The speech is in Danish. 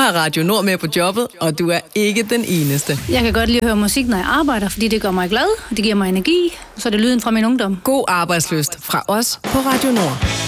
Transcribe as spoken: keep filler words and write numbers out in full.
har Radio Nord med på jobbet, og du er ikke den eneste. Jeg kan godt lide at høre musik, når jeg arbejder, fordi det gør mig glad, og det giver mig energi, så er det lyden fra min ungdom. God arbejdsløst fra os på Radio Nord.